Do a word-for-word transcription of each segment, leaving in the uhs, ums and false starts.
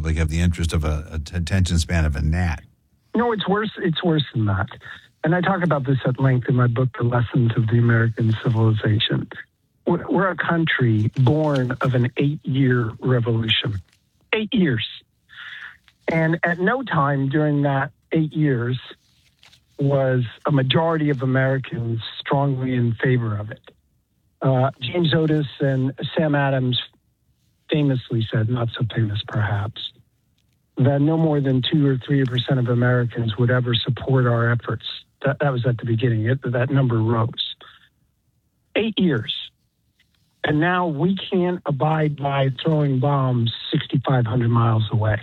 Republic have the interest of a, a attention span of a gnat. No, it's worse. It's worse than that. And I talk about this at length in my book, The Lessons of the American Civilization. We're, we're a country born of an eight-year revolution. Eight years. And at no time during that eight years was a majority of Americans strongly in favor of it. Uh, James Otis and Sam Adams famously said, not so famous perhaps, that no more than two or three percent of Americans would ever support our efforts. That, that was at the beginning. It, that number rose. Eight years. And now we can't abide by throwing bombs sixty-five hundred miles away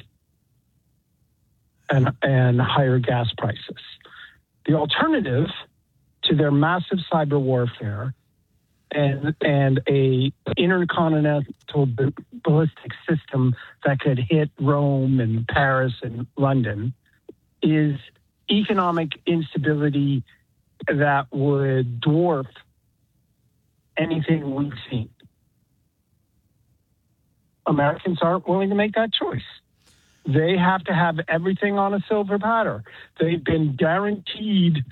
and, and higher gas prices. The alternative to their massive cyber warfare and and a intercontinental ballistic system that could hit Rome and Paris and London is economic instability that would dwarf anything we've seen. Americans aren't willing to make that choice. They have to have everything on a silver platter. They've been guaranteed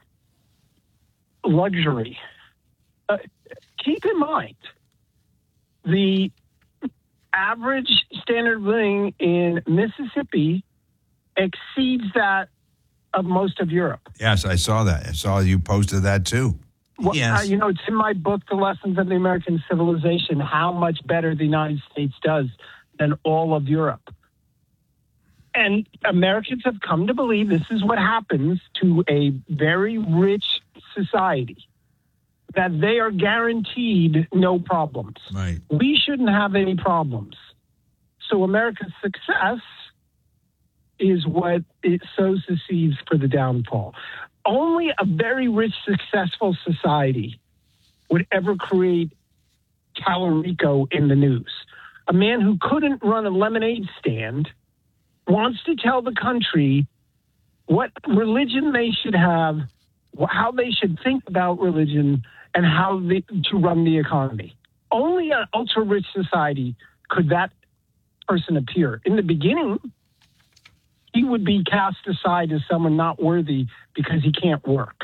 luxury. Uh, keep in mind, the average standard of living in Mississippi exceeds that of most of Europe. Yes, I saw that. I saw you posted that too. Well, yes. Uh, you know, it's in my book, The Lessons of the American Civilization, how much better the United States does than all of Europe. And Americans have come to believe this is what happens to a very rich society, that they are guaranteed no problems. Right. We shouldn't have any problems. So America's success is what it sows the seeds for the downfall. Only a very rich, successful society would ever create Tallarico in the news. A man who couldn't run a lemonade stand wants to tell the country what religion they should have, how they should think about religion, and how they, to run the economy. Only an ultra-rich society could that person appear. In the beginning, he would be cast aside as someone not worthy because he can't work.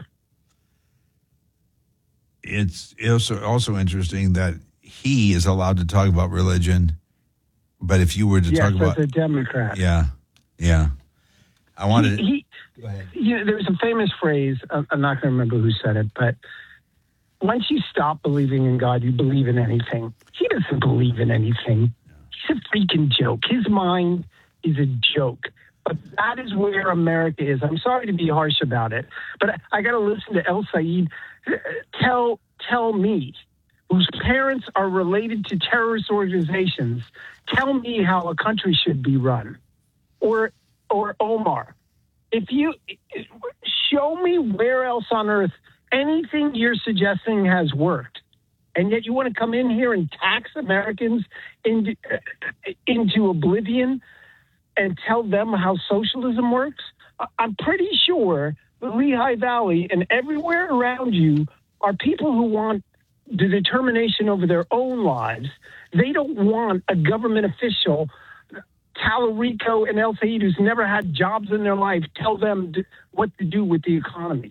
It's also also interesting that he is allowed to talk about religion, but if you were to yes, talk about... as a Democrat. Yeah, yeah. I wanted... He, he, Go ahead. You know, there's a famous phrase, I'm not going to remember who said it, but once you stop believing in God, you believe in anything. He doesn't believe in anything. He's a freaking joke. His mind is a joke. But that is where America is. I'm sorry to be harsh about it, but I, I got to listen to El Said tell tell me, whose parents are related to terrorist organizations, tell me how a country should be run. Or or Omar, if you show me where else on earth anything you're suggesting has worked, and yet you want to come in here and tax Americans into, into oblivion and tell them how socialism works? I'm pretty sure the Lehigh Valley and everywhere around you are people who want the determination over their own lives. They don't want a government official, Tallarico and El Said, who's never had jobs in their life, tell them what to do with the economy.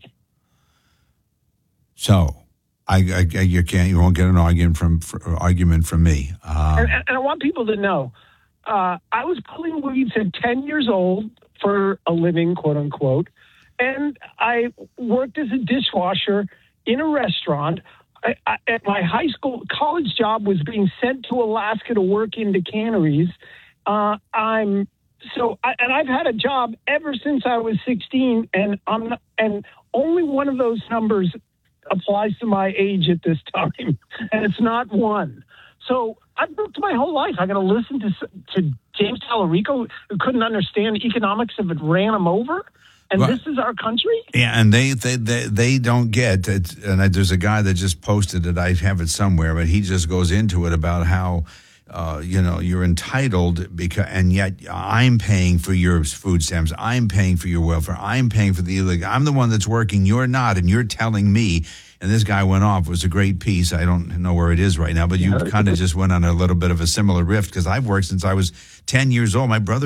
So, I, I you can't, you won't get an argument from for, argument from me. Um, and, and I want people to know, uh, I was pulling weeds at ten years old for a living, quote unquote, and I worked as a dishwasher in a restaurant. I, I, at my high school, college job was being sent to Alaska to work into canneries. Uh, I'm so, I, and I've had a job ever since I was sixteen, and I'm not, and only one of those numbers applies to my age at this time, and it's not one. So I've worked my whole life. I got to listen to to James Tallarico, who couldn't understand economics if it ran him over. And well, this is our country? Yeah, and they they they, they don't get it. And there's a guy that just posted it. I have it somewhere, but he just goes into it about how, uh, you know, you're entitled, because, and yet I'm paying for your food stamps. I'm paying for your welfare. I'm paying for the illegal. I'm the one that's working. You're not, and you're telling me. And this guy went off. It was a great piece. I don't know where it is right now, but you yeah, kind of just went on a little bit of a similar riff, because I've worked since I was ten years old. My brother